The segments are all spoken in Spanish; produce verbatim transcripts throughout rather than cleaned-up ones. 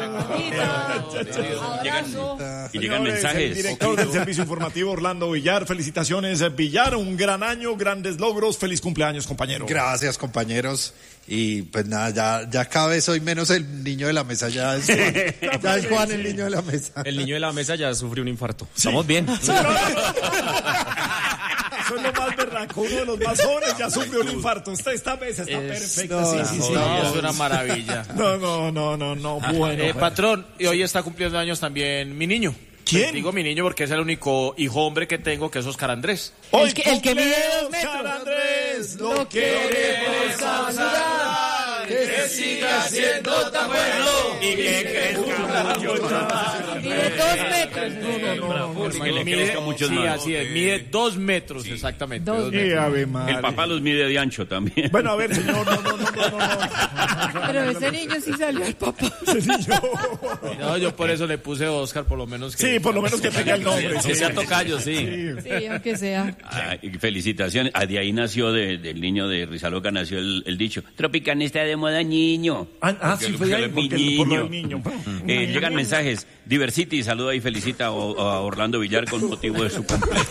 Llegan, y llegan mensajes. El director del servicio informativo Orlando Villar, felicitaciones Villar, un gran año, grandes logros, feliz cumpleaños compañero. Gracias compañeros. Y pues nada, ya, ya cada vez soy menos el niño de la mesa, ya es Juan, ya es Juan el niño de la mesa. El niño de la mesa ya sufrió un infarto. Sí. Estamos bien. Eso es lo más berraco, uno de los más jóvenes ya sufrió un infarto. Esta, esta mesa está Es, perfecta. no, sí, no, sí, sí. No, es una maravilla. No, no, no, no, no, bueno. Eh, patrón, y hoy está cumpliendo años también mi niño. ¿Quién? Pues digo mi niño porque es el único hijo hombre que tengo, que es Oscar Andrés. Hoy El que- el que mide cumple dos metros. Oscar Andrés, lo Lo queremos saludar. Que siga siendo tan bueno y que crezca mucho más. Mide dos metros. Que le crezca mucho Sí, más. así es, mide dos metros exactamente. Dos dos Y metros. Ave María. El papá los mide de ancho también. Bueno, a ver, señor, no, no, no, no, no, no. Pero ese niño sí salió al papá. Ese niño. No, yo por eso le puse Oscar, por lo menos que... Sí, por lo menos que tenga el nombre. Que sí. sea tocayo, sí. Sí, aunque sea. Ay, felicitaciones. Ah, de ahí nació, de, del niño de Rizaloca, nació el, el dicho, Tropicana está de moda, niño. Ah, ah, sí, fue de ahí, mi porque- por lo del niño. niño. Eh, llegan mensajes. Diversity saluda y felicita a, a Orlando Villar con motivo de su cumpleaños.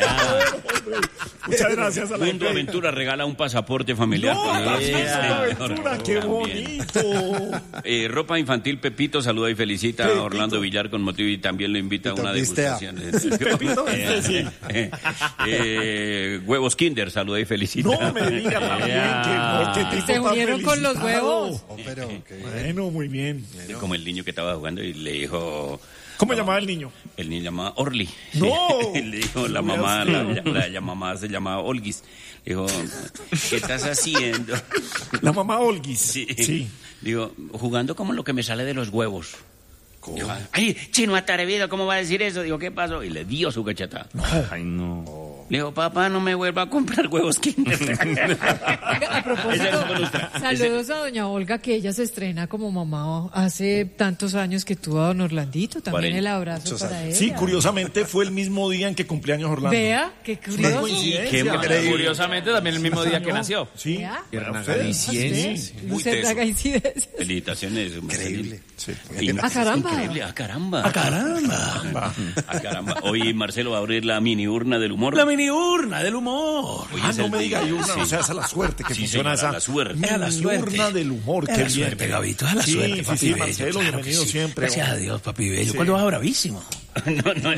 Muchas gracias a la Mundo gente. Aventura regala un pasaporte familiar. No, Sí, Mundo señor. Aventura, qué También. bonito. Eh, ropa infantil Pepito saluda y felicita Pepito. a Orlando Villar con motivo y también lo invita a una Pepito degustación. Pepito, Eh, sí. eh, eh, Huevos Kinder saluda y felicita. No me diga también que no, que tipo Se tan unieron con los felicitado. huevos. Oh, pero, qué bien. Bueno, muy bien. Como el niño que estaba jugando y le dijo... ¿Cómo llamaba el niño? El niño llamaba Orly. ¡No! Le dijo la mamá, la, la, la mamá se llamaba Olgis. Le dijo, ¿qué estás haciendo? La mamá Olguis. Sí. Sí. Digo, jugando como lo que me sale de los huevos. Digo, ay, chino atrevido, ¿cómo va a decir eso? Digo, ¿qué pasó? Y le dio su cachetada. Ay, no. Le digo, papá, no me vuelva a comprar huevos Kinder. Oiga, a propósito, saludos a doña Olga, que ella se estrena como mamá hace tantos años que tuvo a don Orlandito. También Cuarenta. el abrazo Muchos para ella. Sí, curiosamente fue el mismo día en que cumpleaños Orlando. Vea, qué Una curioso. coincidencia. Qué Curiosamente también el mismo día que nació. Sí. Vea. Bueno, Coincidencia. sí. No se haga incidencias. Felicitaciones. Increíble. Sí. Y- ¡A caramba! Increíble, a caramba. ¡A caramba! A caramba. Hoy Marcelo va a abrir la mini urna del humor. La mini urna del humor. Hoy Ah, es no el me diga, día. hay una, Sí. o sea, esa es la suerte que Sí, funciona señora, esa. la suerte. Mini Es la suerte. urna del humor, Es qué la bien. suerte, Gabito, es la Sí, suerte, sí, papi sí, bello, Marcelo, claro que bienvenido sí. siempre. Gracias a Dios, papi bello. Sí. ¿Cuándo va bravísimo? No, no,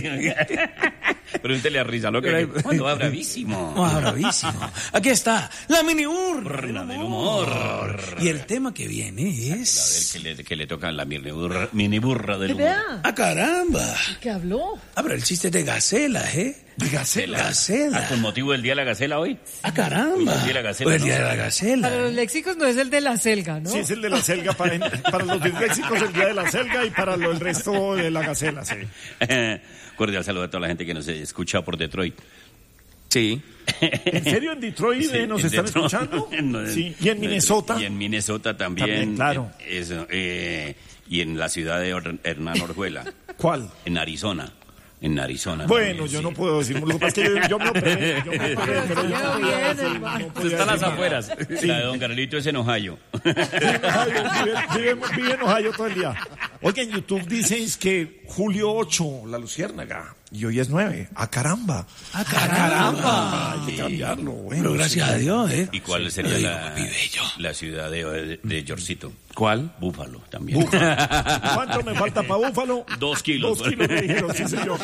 pregúntele a Risa, lo que cuando va bravísimo. Va bravísimo. Aquí está, la mini urna Urna del humor. Y el tema que viene A ver, es... que le, que le toca la mini burra, mini burra del humor. Vea, ¡A caramba! ¿qué habló? Ah, pero el chiste es de Gacela, ¿eh? De Gacela. Gacela. Ah, con motivo del Día de la Gacela hoy. ¡A caramba! Hoy es el día de la Gacela, Hoy es el ¿no? día de la Gacela. Para los léxicos no es el de la selga, ¿no? Sí, es el de la selga. Para, para los disléxicos, el día de la selga y para lo, el resto de la gacela, sí. Cordial saludo a toda la gente que nos escucha por Detroit. Sí. ¿En serio en Detroit Sí, eh, nos en están Detroit. escuchando? No, Sí. ¿Y en Minnesota? Y en Minnesota también. También, claro. Eh, Eso, eh, y en la ciudad de Or- Hernán Orjuela. ¿Cuál? En Arizona. En Arizona. Bueno, también, yo sí. no puedo decir. Lo que pasa es que yo, yo me operé. Yo me operé, pero yo no podía decir, no podía Está a las decir nada. afueras. La de Don Carlito es en Ohio. Ohio, vive, vive- vive en Ohio todo el día. Oiga, en YouTube dicen que julio ocho, la luciérnaga, y hoy es nueve. ¡A caramba! ¡A caramba! Hay que cambiarlo. Bueno, Pero gracias a Dios, ¿eh? ¿Y cuál sería Lo digo, la, papi bello. la ciudad de, de Yorcito? ¿Cuál? Búfalo también. ¿Cuánto me falta para Búfalo? Dos kilos. Dos kilos me dijeron, sí, señor.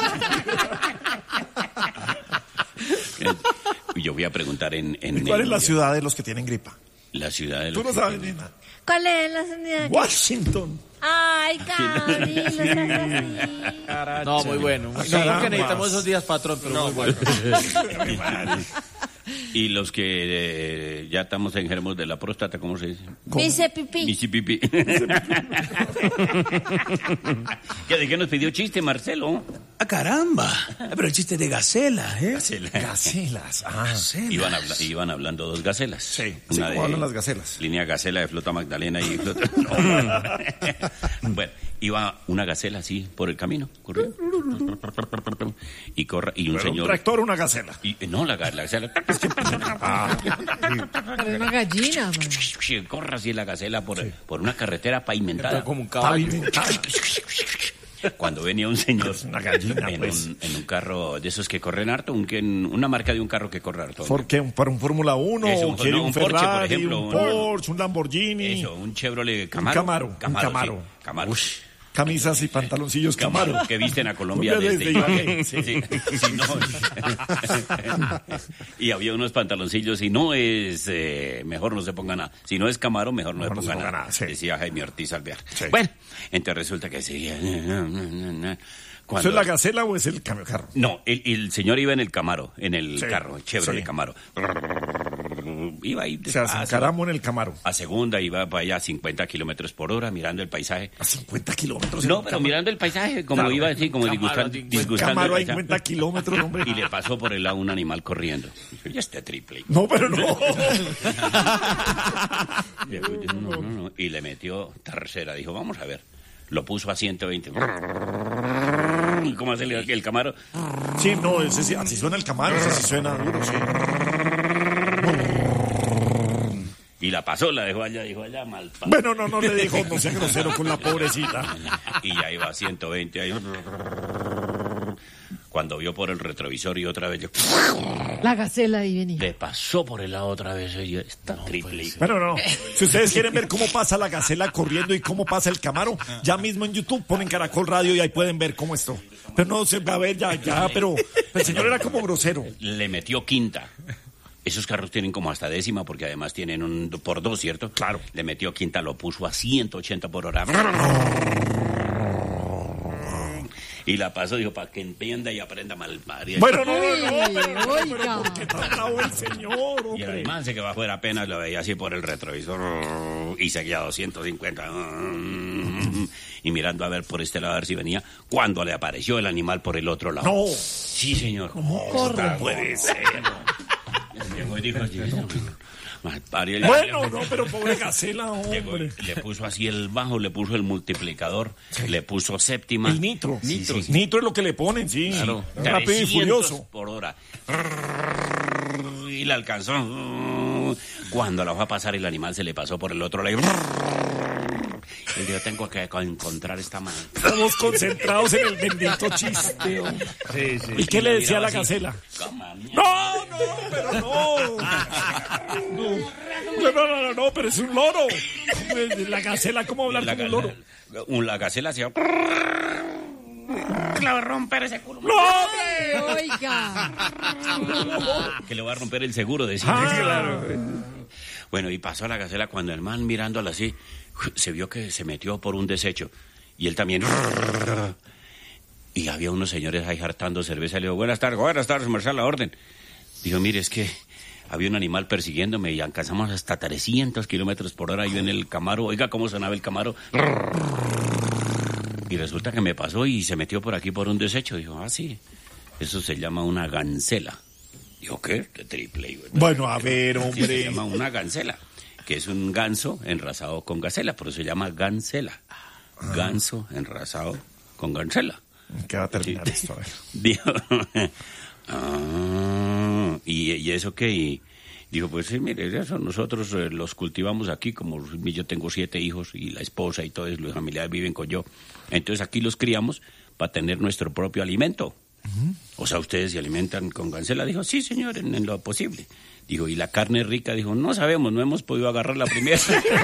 Y yo voy a preguntar en... en ¿Y cuál es la el- ciudad de los que tienen gripa? La ciudad de Tú los no que sabes, tienen- nena. ¿Cuál es la unidad? Washington. Ay, Gaby, no seas así. No, muy bueno. No, caramba. porque necesitamos esos días, patrón, pero muy bueno. Y los que eh, ya estamos enfermos de la próstata, ¿cómo se dice? Dice pipí. Misi pipi. ¿Qué, ¿De qué nos pidió chiste, Marcelo? ¡A caramba! Pero el chiste es de Gacela, ¿eh? Gacelas. Ah, Gacela. Iban, habla- iban hablando dos gacelas. Sí, sí, como hablan las gacelas. Línea Gacela de Flota Magdalena y Flota... No. Bueno, iba una gacela así por el camino, corriendo. Y, corra, y un ¿Pero señor... un tractor o una gacela? Y, no, la, la gacela... Para una gallina, man. Corre así la gacela por, sí. por una carretera pavimentada. Como un caballo. Cuando venía un señor una gallina, en, pues. un, en un carro de esos que corren harto, un, una marca de un carro que corre harto. ¿Por qué? ¿Para un Fórmula uno? Eso, ¿O quiere no, un, un Ferrari, Porsche, por ejemplo, un un, Porsche, un Lamborghini? Eso, un Chevrolet Camaro. Un Camaro, Camaro, un Camaro. Sí, Camaro. Ush. Camisas y pantaloncillos Camaro. Camaro. Que visten a Colombia desde, desde Ibagué. Sí, sí. Sí, no. Y había unos pantaloncillos, si no es, eh, mejor no se ponga nada. Si no es Camaro, mejor no, mejor se, ponga no se ponga nada. nada sí. Decía Jaime Ortiz Alvear. Sí. Bueno, entonces resulta que sí. Cuando... ¿Eso es la gacela o es el cambio carro? No, el, el señor iba en el Camaro, en el sí, carro, Chevrolet sí. Camaro. Iba ahí despacio. O sea, se encaramó en el Camaro. A segunda iba para allá a cincuenta kilómetros por hora, mirando el paisaje. ¿A cincuenta kilómetros? No, pero mirando el paisaje, como claro, iba así, como disgustando, disgustando Camaro a cincuenta kilómetros, hombre. Y le pasó por el lado un animal corriendo. Dijo, ya está triple. No, pero no. no, no, no. Y le metió tercera. Dijo, vamos a ver. Lo puso a ciento veinte. ¿Cómo hace el, el Camaro? Sí, no, ese sí, así suena el Camaro, ese sí suena duro, sí. Y la pasó, la dejó allá, dijo allá, mal. Bueno, no, no le dijo, no sea grosero con la pobrecita. Y ya iba a ciento veinte ahí. Cuando vio por el retrovisor y otra vez yo... La gacela ahí venía. Le pasó por el lado otra vez ella está no, triple. Pues, bueno, no. Si ustedes quieren ver cómo pasa la gacela corriendo y cómo pasa el Camaro, ya mismo en YouTube ponen Caracol Radio y ahí pueden ver cómo esto. Pero no se va a ver ya, ya, pero el señor era como grosero. Le metió quinta. Esos carros tienen como hasta décima porque además tienen un por dos, ¿cierto? Claro. Le metió quinta, lo puso a ciento ochenta por hora. Y la pasó, dijo, para que entienda y aprenda mal. María. Bueno, no, no, no, pero, pero ¿por qué tan bravo el señor, hombre? Y además se que bajó de apenas lo veía así por el retrovisor y seguía a doscientos cincuenta y mirando a ver por este lado a ver si venía, cuando le apareció el animal por el otro lado. No. Sí, señor. ¿Cómo corre? No puede ser. Llegó y dijo, bueno, no, pero pobre gacela, hombre. Llegó, le puso así el bajo, le puso el multiplicador, sí. Le puso séptima. El nitro. Sí, nitro, sí, sí. Nitro es lo que le ponen, sí. Claro. Rápido y furioso. Por hora. Y la alcanzó. Cuando la fue a pasar, el animal se le pasó por el otro lado. Y yo tengo que encontrar esta mano. Estamos concentrados en el bendito chiste. Sí, sí. ¿Y qué y le decía a la gacela? No, no, pero no. No, no, no, no, no, pero es un loro. La gacela, ¿cómo hablar la como un loro? La gacela hacía... Le va a romper ese culo. ¡No, hombre! Oiga. Que le va a romper el seguro, decía. Ah, claro. Bueno, y pasó a la gacela cuando el man mirándola así, se vio que se metió por un desecho. Y él también... Y había unos señores ahí hartando cerveza. Le digo, buenas tardes, buenas tardes, marshal, la orden. Dijo, mire, es que había un animal persiguiéndome y alcanzamos hasta trescientos kilómetros por hora yo en el Camaro. Oiga, ¿cómo sonaba el Camaro? Y resulta que me pasó y se metió por aquí por un desecho. Dijo, ah, sí, eso se llama una gancela. Dijo, ¿qué? De triple. ¿Verdad? Bueno, a ver, hombre. Sí, se llama una gancela, que es un ganso enrazado con gacela, pero se llama gancela. Ah. Ganso enrazado con gancela. ¿Qué va a terminar sí. esto? A ver. Dijo, ah, ¿y, ¿y eso qué? Y dijo, pues sí, mire, eso nosotros eh, los cultivamos aquí, como yo tengo siete hijos y la esposa y todos los familiares viven con yo. Entonces aquí los criamos para tener nuestro propio alimento. Uh-huh. O sea, ¿ustedes se alimentan con gancela? Dijo, sí, señor, en, en lo posible. Dijo, ¿y la carne rica? Dijo, no sabemos, no hemos podido agarrar la primera.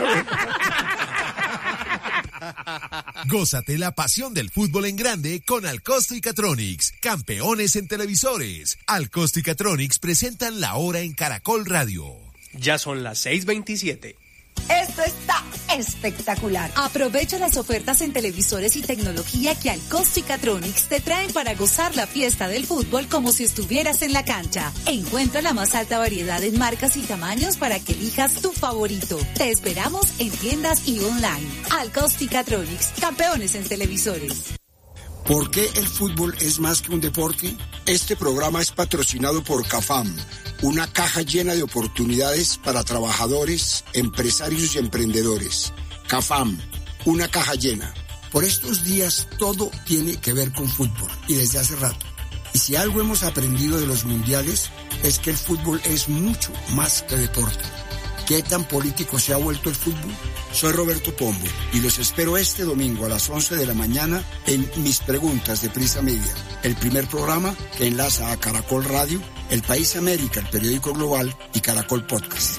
Gózate la pasión del fútbol en grande con Alcosto y Catronics, campeones en televisores. Alcosto y Catronics presentan La Hora en Caracol Radio. Ya son las seis veintisiete. Esto está espectacular. Aprovecha las ofertas en televisores y tecnología que Alcosto y Catronics te traen para gozar la fiesta del fútbol como si estuvieras en la cancha. Encuentra la más alta variedad en marcas y tamaños para que elijas tu favorito. Te esperamos en tiendas y online. Alcosto y Catronics, campeones en televisores. ¿Por qué el fútbol es más que un deporte? Este programa es patrocinado por CAFAM, una caja llena de oportunidades para trabajadores, empresarios y emprendedores. CAFAM, una caja llena. Por estos días todo tiene que ver con fútbol y desde hace rato. Y si algo hemos aprendido de los mundiales es que el fútbol es mucho más que deporte. ¿Qué tan político se ha vuelto el fútbol? Soy Roberto Pombo y los espero este domingo a las once de la mañana en Mis Preguntas de Prisa Media, el primer programa que enlaza a Caracol Radio, El País América, el periódico global y Caracol Podcast.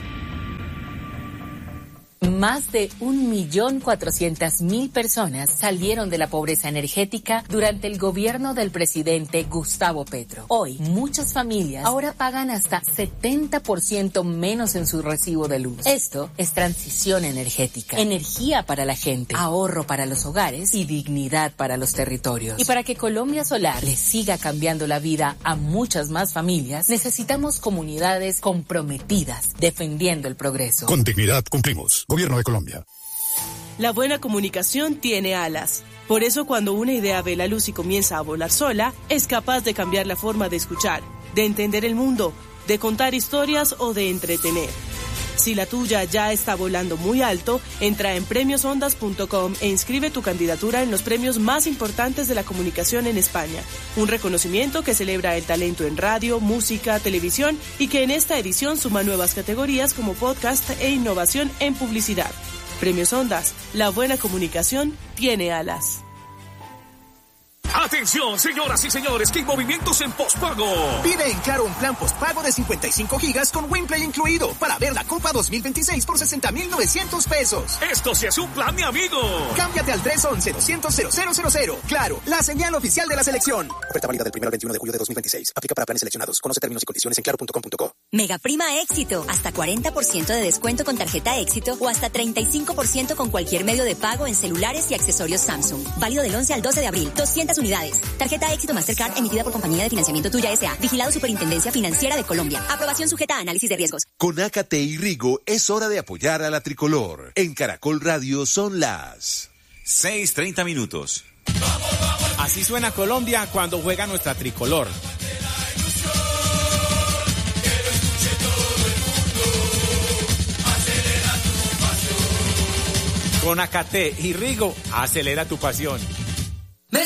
Más de un millón cuatrocientas mil personas salieron de la pobreza energética durante el gobierno del presidente Gustavo Petro. Hoy, muchas familias ahora pagan hasta setenta por ciento menos en su recibo de luz. Esto es transición energética, energía para la gente, ahorro para los hogares y dignidad para los territorios. Y para que Colombia Solar le siga cambiando la vida a muchas más familias, necesitamos comunidades comprometidas, defendiendo el progreso. Con dignidad cumplimos. Gobierno de Colombia. La buena comunicación tiene alas. Por eso cuando una idea ve la luz y comienza a volar sola, es capaz de cambiar la forma de escuchar, de entender el mundo, de contar historias o de entretener. Si la tuya ya está volando muy alto, entra en premios ondas punto com e inscribe tu candidatura en los premios más importantes de la comunicación en España. Un reconocimiento que celebra el talento en radio, música, televisión y que en esta edición suma nuevas categorías como podcast e innovación en publicidad. Premios Ondas, la buena comunicación tiene alas. Atención, señoras y señores, que hay movimientos en pospago. Pide en Claro un plan pospago de cincuenta y cinco gigas con Winplay incluido para ver la Copa dos mil veintiséis por sesenta mil novecientos pesos. Esto sí es un plan, mi amigo. Cámbiate al tres once, doscientos, cero cero cero cero. Claro, la señal oficial de la selección. Oferta válida del primero al veintiuno de julio de dos mil veintiséis. Aplica para planes seleccionados. Conoce términos y condiciones en claro punto com punto co. Mega Prima Éxito. Hasta cuarenta por ciento de descuento con tarjeta Éxito o hasta treinta y cinco por ciento con cualquier medio de pago en celulares y accesorios Samsung. Válido del once al doce de abril. doscientas unidades. Tarjeta Éxito Mastercard emitida por Compañía de Financiamiento Tuya S A Vigilado Superintendencia Financiera de Colombia. Aprobación sujeta a análisis de riesgos. Con Ácate y Rigo es hora de apoyar a la tricolor. En Caracol Radio son las seis treinta minutos. Así suena Colombia cuando juega nuestra tricolor. Con Ácate y Rigo, acelera tu pasión.